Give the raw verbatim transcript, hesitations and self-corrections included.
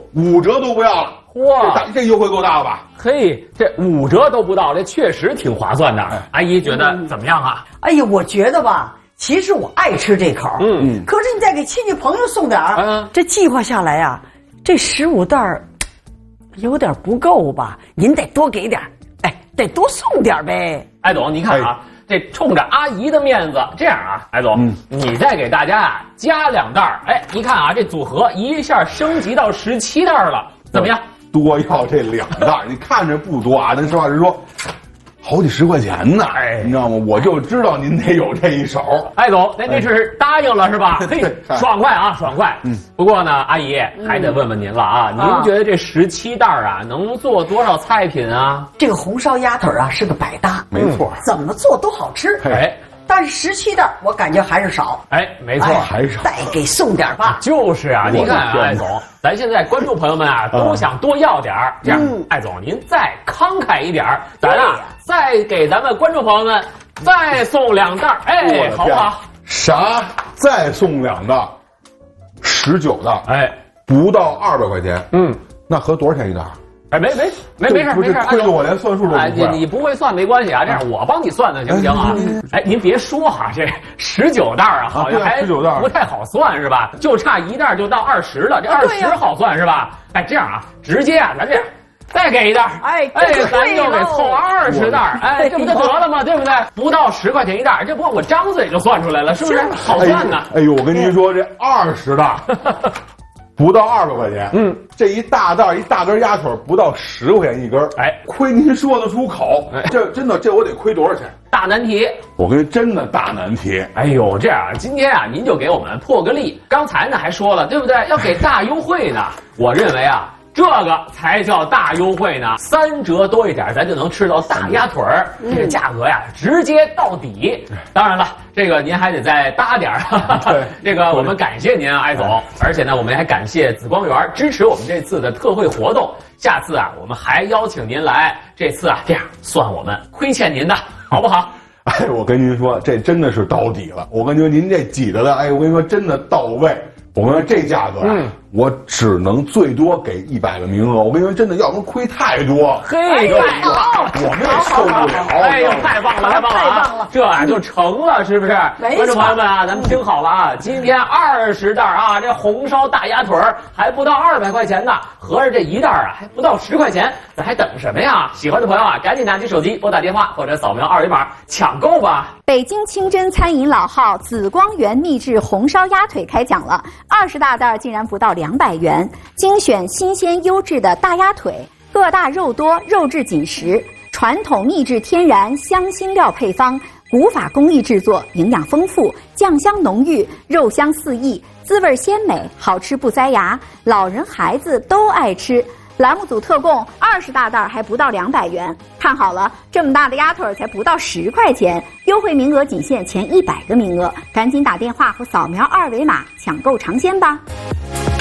五折都不要了。 哇， 这这优惠够大了吧？ 嘿，这五折都不到，这确实挺划算的。哎、阿姨觉得怎么样啊？ 哎呀，我觉得吧，其实我爱吃这口，嗯，可是你再给亲戚朋友送点儿，嗯，这计划下来啊，这十五袋儿有点不够吧？您得多给点儿，哎，得多送点儿呗。 艾总，你看啊。哎，这冲着阿姨的面子，这样啊，艾总，嗯、你再给大家啊加两袋儿，哎，你看啊，这组合一下升级到十七袋了，怎么样？ 多要这两袋，你看着不多啊，但实话实说，好几十块钱呢，哎，你知道吗？我就知道您得有这一手。 艾总，那这是答应了是吧？嘿，爽快啊，爽快。嗯，不过呢，阿姨还得问问您了啊，您觉得这十七袋啊能做多少菜品啊？ 这个红烧鸭腿啊是个百搭， 没错， 怎么做都好吃。哎。但是十七袋我感觉还是少， 哎，没错， 还是少， 再给送点吧。 就是啊，您看啊，艾总，咱现在观众朋友们啊都想多要点儿，这样，艾总您再慷慨一点儿，咱啊再给咱们观众朋友们再送两袋，哎，好不好？ 啥？再送两袋？十九袋？哎，不到二百块钱。嗯，那合多少钱一袋？ 哎，没没没没事没事， 亏得我连算数都不会。 哎，你你不会算没关系啊，这样我帮你算算行不行啊？哎，您别说哈，这十九袋啊，好像还不太好算是吧？就差一袋就到二十了，这二十好算是吧？哎，这样啊，直接啊，咱这样再给一袋，哎哎，咱就给凑二十袋，哎，这不就得了吗？对不对？不到十块钱一袋，这不我张嘴就算出来了，是不是？好算呢。 哎呦，我跟您说，这二十袋。不到二百块钱，嗯，这一大袋一大根鸭腿不到十块钱一根，哎，亏您说得出口，哎，这真的这我得亏多少钱？ 大难题， 我跟真的大难题。 哎呦，这样今天啊，您就给我们破个例。刚才呢还说了，对不对？要给大优惠呢。我认为啊，这个才叫大优惠呢，三折多一点，咱就能吃到大鸭腿儿，嗯、这个价格呀，直接到底。当然了。这个您还得再搭点儿，对，这个我们感谢您啊，艾总，而且呢，我们还感谢紫光园支持我们这次的特惠活动。下次啊，我们还邀请您来，这次啊，这样算我们亏欠您的，好不好？ 哎，我跟您说，这真的是到底了。我跟您说，您这挤的的，哎，我跟您说，真的到位。我跟你说这价格啊，嗯、我只能最多给一百个名额。我跟你说，真的，要不然亏太多。 嘿， 我们也受不了。 哎呦，太棒了，太棒了，太棒了！这啊就成了，是不是？观众朋友们啊，咱们听好了啊，今天二十袋啊，这红烧大鸭腿还不到二百块钱呢，合着这一袋啊还不到十块钱，咱还等什么呀？喜欢的朋友啊，赶紧拿起手机拨打电话或者扫描二维码抢购吧。 北京清真餐饮老号紫光园秘制红烧鸭腿开讲了。二十大袋竟然不到两百元，精选新鲜优质的大鸭腿，个大肉多，肉质紧实，传统秘制天然香辛料配方，古法工艺制作，营养丰富，酱香浓郁，肉香四溢，滋味鲜美，好吃不塞牙，老人孩子都爱吃。栏目组特供二十大袋还不到两百元，看好了，这么大的鸭腿才不到十块钱，优惠名额仅限前一百个名额，赶紧打电话或扫描二维码抢购尝鲜吧。